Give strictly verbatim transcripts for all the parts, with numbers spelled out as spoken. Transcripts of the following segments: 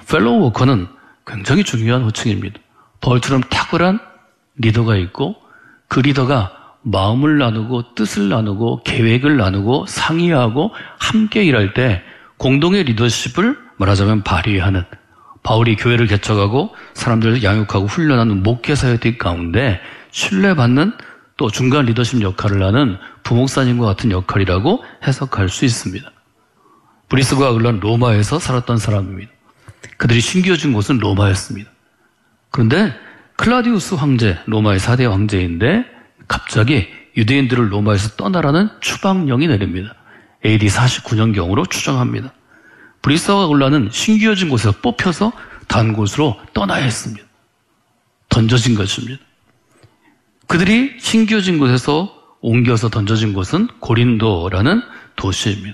펠로우 워커는 굉장히 중요한 호칭입니다. 바울처럼 탁월한 리더가 있고 그 리더가 마음을 나누고 뜻을 나누고 계획을 나누고 상의하고 함께 일할 때 공동의 리더십을 말하자면 발휘하는, 바울이 교회를 개척하고 사람들을 양육하고 훈련하는 목회사역들 가운데 신뢰받는 또 중간 리더십 역할을 하는 부목사님과 같은 역할이라고 해석할 수 있습니다. 브리스과 아굴라는 로마에서 살았던 사람입니다. 그들이 신기어진 곳은 로마였습니다. 그런데 클라디우스 황제, 로마의 사 대 황제인데 갑자기 유대인들을 로마에서 떠나라는 추방령이 내립니다. 에이디 사십구 년경으로 추정합니다. 브리스와 아굴라는 신기어진 곳에서 뽑혀서 다른 곳으로 떠나야 했습니다. 던져진 것입니다. 그들이 신기어진 곳에서 옮겨서 던져진 곳은 고린도라는 도시입니다.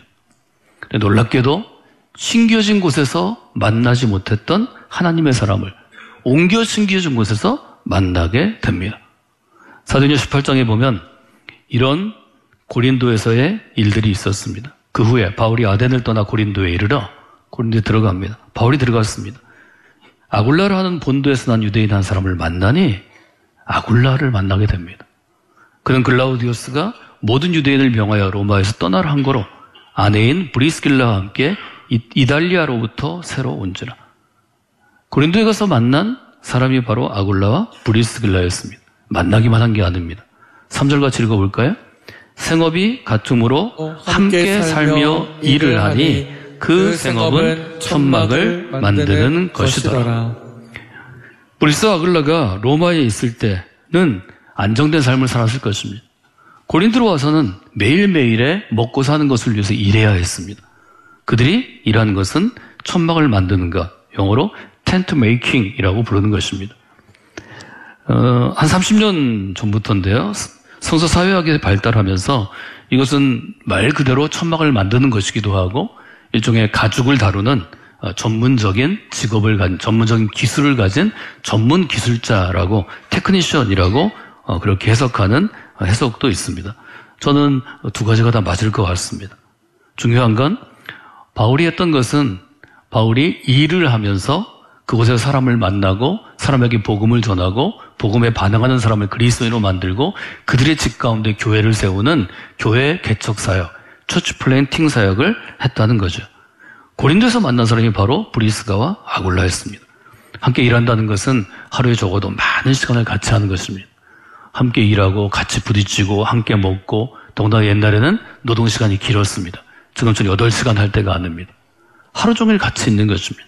놀랍게도 신기어진 곳에서 만나지 못했던 하나님의 사람을 옮겨 신기어진 곳에서 만나게 됩니다. 사도행전 십팔 장에 보면 이런 고린도에서의 일들이 있었습니다. 그 후에 바울이 아덴을 떠나 고린도에 이르러 고린도에 들어갑니다. 바울이 들어갔습니다. 아굴라를 하는 본도에서 난 유대인 한 사람을 만나니 아굴라를 만나게 됩니다. 그는 글라우디오스가 모든 유대인을 명하여 로마에서 떠나라 한 거로 아내인 브리스길라와 함께 이달리아로부터 새로 온지라. 고린도에 가서 만난 사람이 바로 아굴라와 브리스길라였습니다. 만나기만 한 게 아닙니다. 삼 절 같이 읽어볼까요? 생업이 같음으로 함께 살며 일을 하니 그 생업은 천막을 만드는 것이더라. 브리스와 아굴라가 로마에 있을 때는 안정된 삶을 살았을 것입니다. 고린도로 와서는 매일매일의 먹고 사는 것을 위해서 일해야 했습니다. 그들이 일하는 것은 천막을 만드는 것, 영어로 텐트 메이킹이라고 부르는 것입니다. 어, 한 삼십 년 전부터인데요. 성서 사회학이 발달하면서 이것은 말 그대로 천막을 만드는 것이기도 하고 일종의 가죽을 다루는 전문적인 직업을 가진, 전문적인 기술을 가진 전문 기술자라고 테크니션이라고 그렇게 해석하는 해석도 있습니다. 저는 두 가지가 다 맞을 것 같습니다. 중요한 건 바울이 했던 것은 바울이 일을 하면서 그곳에서 사람을 만나고 사람에게 복음을 전하고 복음에 반응하는 사람을 그리스도인으로 만들고 그들의 집 가운데 교회를 세우는 교회 개척 사역, 처치 플랜팅 사역을 했다는 거죠. 고린도에서 만난 사람이 바로 브리스가와 아굴라였습니다. 함께 일한다는 것은 하루에 적어도 많은 시간을 같이 하는 것입니다. 함께 일하고 같이 부딪히고 함께 먹고 더군다나 옛날에는 노동시간이 길었습니다. 지금처럼 여덟 시간 할 때가 아닙니다. 하루 종일 같이 있는 것입니다.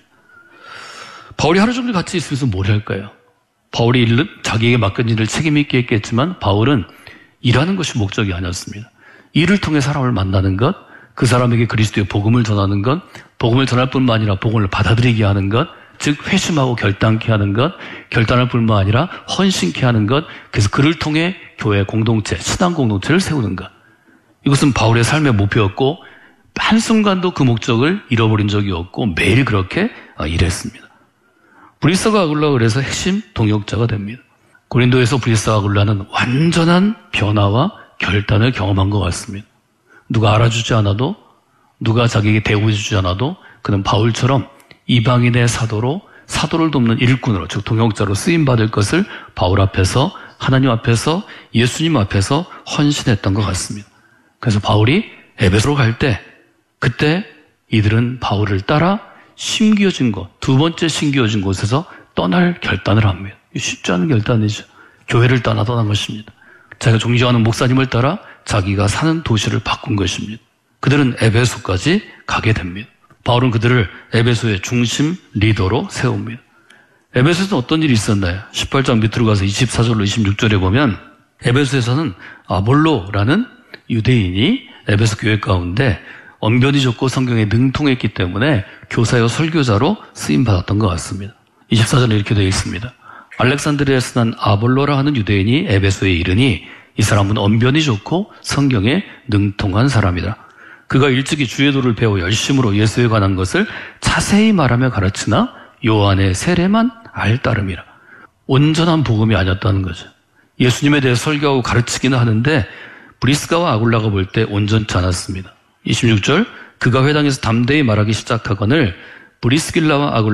바울이 하루 종일 같이 있으면서 뭘 할까요? 바울이 일, 자기에게 맡긴 일을 책임 있게 했겠지만 바울은 일하는 것이 목적이 아니었습니다. 일을 통해 사람을 만나는 것, 그 사람에게 그리스도의 복음을 전하는 것, 복음을 전할 뿐만 아니라 복음을 받아들이게 하는 것, 즉 회심하고 결단케 하는 것, 결단할 뿐만 아니라 헌신케 하는 것, 그래서 그를 통해 교회 공동체, 신앙 공동체를 세우는 것. 이것은 바울의 삶의 목표였고 한순간도 그 목적을 잃어버린 적이 없고 매일 그렇게 일했습니다. 브리스와 아굴라가 그래서 핵심 동역자가 됩니다. 고린도에서 브리스와 아굴라는 완전한 변화와 결단을 경험한 것 같습니다. 누가 알아주지 않아도, 누가 자기에게 대우해주지 않아도 그는 바울처럼 이방인의 사도로, 사도를 돕는 일꾼으로, 즉 동역자로 쓰임받을 것을 바울 앞에서, 하나님 앞에서, 예수님 앞에서 헌신했던 것 같습니다. 그래서 바울이 에베소로 갈 때, 그때 이들은 바울을 따라 심기어진 곳, 두 번째 심기어진 곳에서 떠날 결단을 합니다. 쉽지 않은 결단이죠. 교회를 떠나 떠난 것입니다. 자기가 존경하는 목사님을 따라 자기가 사는 도시를 바꾼 것입니다. 그들은 에베소까지 가게 됩니다. 바울은 그들을 에베소의 중심 리더로 세웁니다. 에베소에서는 어떤 일이 있었나요? 십팔 장 밑으로 가서 이십사 절로 이십육 절에 보면 에베소에서는 아볼로라는 유대인이 에베소 교회 가운데 언변이 좋고 성경에 능통했기 때문에 교사여 설교자로 쓰임받았던 것 같습니다. 이십사 절에 이렇게 되어 있습니다. 알렉산드리아에서 난 아볼로라 하는 유대인이 에베소에 이르니 이 사람은 언변이 좋고 성경에 능통한 사람이다. 그가 일찍이 주의 도를 배워 열심으로 예수에 관한 것을 자세히 말하며 가르치나 요한의 세례만 알 따름이라. 온전한 복음이 아니었다는 거죠. 예수님에 대해 설교하고 가르치기는 하는데 브리스가와 아굴라가 볼 때 온전치 않았습니다. 이십육 절 그가 회당에서 담대히 말하기 시작하거늘 브리스길라와 아굴라